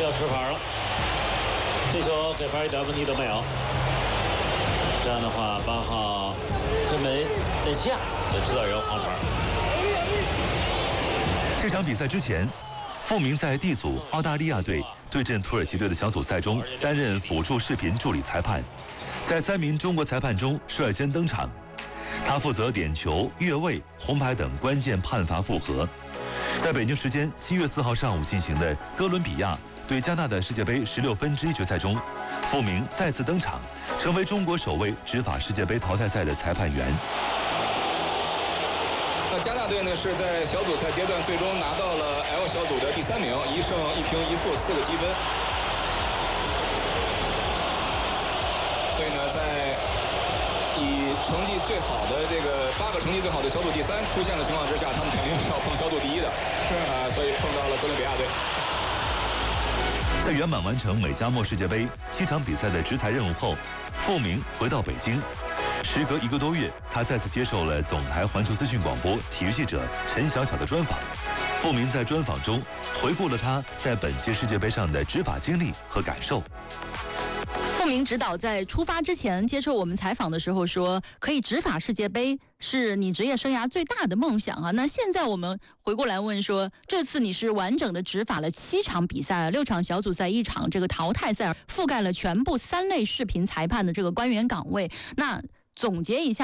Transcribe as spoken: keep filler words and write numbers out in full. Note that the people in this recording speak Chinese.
要吃牌了，这球给牌一点问题都没有。这样的话，八号推梅内西亚也知道有黄牌。 这场比赛之前，傅明在 D 组澳大利亚队对阵土耳其队的小组赛中担任辅助视频助理裁判，在三名中国裁判中率先登场。他负责点球、越位、红牌等关键判罚复核。在北京时间七月四号上午进行的哥伦比亚对加纳的世界杯十六分之一决赛中，傅明再次登场，成为中国首位执法世界杯淘汰赛的裁判员。 那加纳队呢是在小组赛阶段最终拿到了 L 小组的第三名，一胜一平一负四个积分。所以呢，在以成绩最好的这个八个成绩最好的小组第三出现的情况之下，他们肯定是要碰小组第一的，啊、呃，所以碰到了哥伦比亚队。 在圆满完成美加墨世界杯七场比赛的执裁任务后，傅明回到北京。时隔一个多月，他再次接受了总台环球资讯广播体育记者陈晓晓的专访。傅明在专访中回顾了他在本届世界杯上的执法经历和感受。 傅明指导在出发之前接受我们采访的时候说，可以执法世界杯是你职业生涯最大的梦想啊。那现在我们回过来问说，这次你是完整的执法了七场比赛，六场小组赛，一场这个淘汰赛，覆盖了全部三类视频裁判的这个官员岗位。那总结一下。